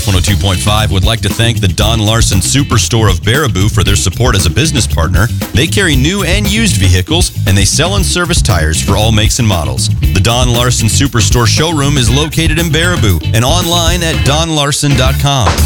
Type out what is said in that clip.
102.5 would like to thank the Don Larson Superstore of Baraboo for their support as a business partner. They carry new and used vehicles, and they sell and service tires for all makes and models. The Don Larson Superstore showroom is located in Baraboo and online at donlarson.com.